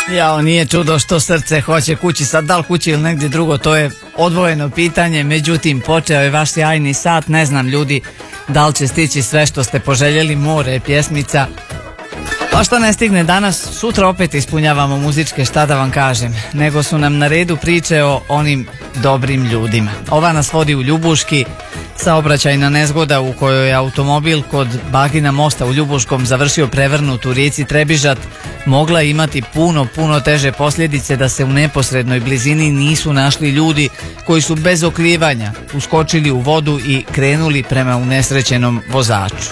Jao, nije čudo što srce hoće kući, sad da li kući ili negdje drugo, to je odvojeno pitanje, međutim počeo je vaš sjajni sat, ne znam ljudi da li će stići sve što ste poželjeli, more je pjesmica, pa što ne stigne danas, sutra opet ispunjavamo muzičke, šta da vam kažem, nego su nam na redu priče o onim dobrim ljudima. Ova nas vodi u Ljubuški, saobraćajna nezgoda u kojoj je automobil kod Bagina mosta u Ljubuškom završio prevrnut u rijeci Trebižat mogla imati puno teže posljedice da se u neposrednoj blizini nisu našli ljudi koji su bez oklijevanja uskočili u vodu i krenuli prema unesrećenom vozaču.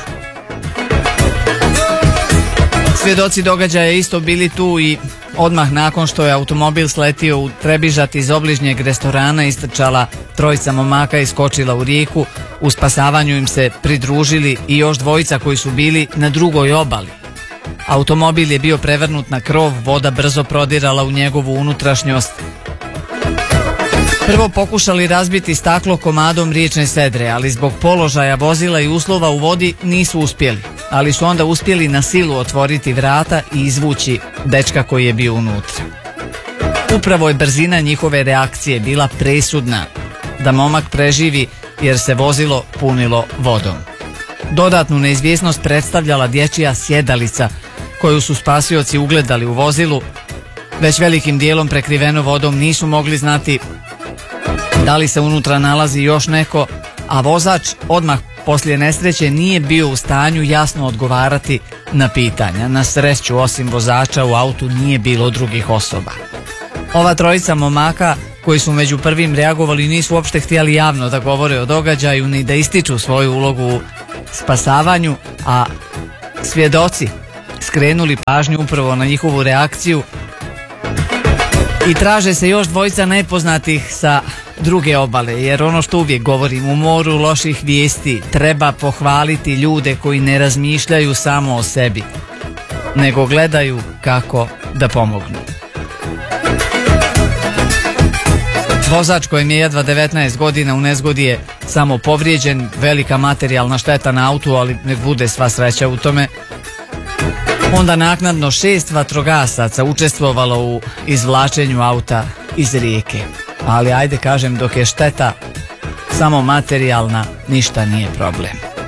Svjedoci događaja isto bili tu i odmah nakon što je automobil sletio u Trebižat iz obližnjeg restorana istrčala trojica momaka i skočila u rijeku. U spasavanju im se pridružili i još dvojica koji su bili na drugoj obali. Automobil je bio prevrnut na krov, voda brzo prodirala u njegovu unutrašnjost. Prvo pokušali razbiti staklo komadom riječne sedre, ali zbog položaja vozila i uslova u vodi nisu uspjeli. Ali su onda uspjeli na silu otvoriti vrata i izvući dečka koji je bio unutra. Upravo je brzina njihove reakcije bila presudna da momak preživi jer se vozilo punilo vodom. Dodatnu neizvjesnost predstavljala dječja sjedalica koju su spasioci ugledali u vozilu. Već velikim dijelom prekriveno vodom nisu mogli znati da li se unutra nalazi još neko, a vozač odmah poslije nesreće nije bio u stanju jasno odgovarati na pitanja. Na sreću, osim vozača u autu nije bilo drugih osoba. Ova trojica momaka koji su među prvim reagovali nisu uopšte htjeli javno da govore o događaju ni da ističu svoju ulogu u spasavanju, a svjedoci skrenuli pažnju upravo na njihovu reakciju i traže se još dvojica nepoznatih sa druge obale, jer ono što uvijek govorim, u moru loših vijesti treba pohvaliti ljude koji ne razmišljaju samo o sebi, nego gledaju kako da pomognu. Vozač kojem je jedva 19 godina u nezgodi je samo povrijeđen, velika materijalna šteta na autu, ali nek bude sva sreća u tome. Onda naknadno 6 vatrogasaca učestvovalo u izvlačenju auta iz rijeke. Ali ajde kažem, dok je šteta samo materijalna, ništa nije problem.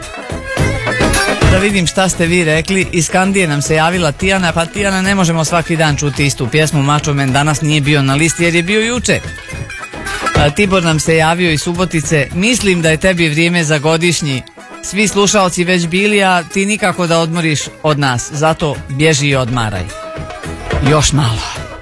Da vidim šta ste vi rekli. Iz Skandije nam se javila Tijana. Pa Tijana, ne možemo svaki dan čuti istu pjesmu. Macho Man danas nije bio na listi jer je bio jučer. Tibor nam se javio iz Subotice. Mislim da je tebi vrijeme za godišnji. Svi slušaoci već bili, a ti nikako da odmoriš od nas. Zato bježi i odmaraj. Još malo.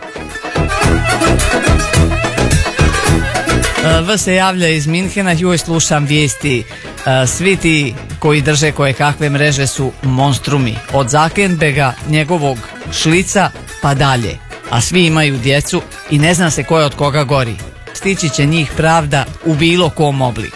V se javlja iz Minhena, joj slušam vijesti, svi ti koji drže koje kakve mreže su monstrumi, od Zakenbega, njegovog Šlica pa dalje, a svi imaju djecu i ne zna se ko je od koga gori, stići će njih pravda u bilo kom obliku.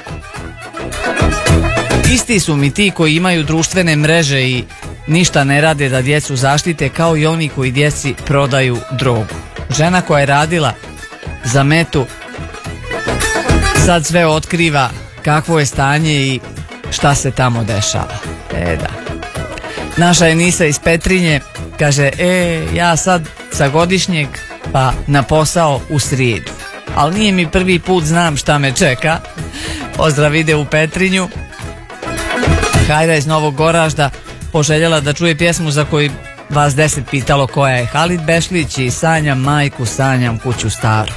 Isti su mi ti koji imaju društvene mreže i ništa ne rade da djecu zaštite, kao i oni koji djeci prodaju drogu. Žena koja je radila za metu sad sve otkriva kakvo je stanje i šta se tamo dešava. Da. Naša Enisa iz Petrinje kaže, ja sad sa godišnjeg pa na posao u srijedu, ali nije mi prvi put, znam šta me čeka. Pozdrav ide u Petrinju. Hajda iz Novog Goražda poželjela da čuje pjesmu za koju vas 10 pitalo koja je. Halid Bešlić i Sanjam majku, sanjam kuću staru.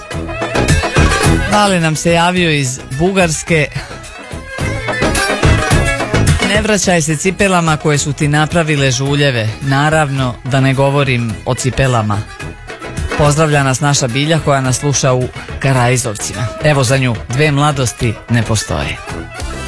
Ali nam se javio iz Bugarske. Ne vraćaj se cipelama koje su ti napravile žuljeve. Naravno da ne govorim o cipelama. Pozdravlja nas naša Bilja koja nas sluša u Karajzovcima. Evo za nju, 2 mladosti ne postoje.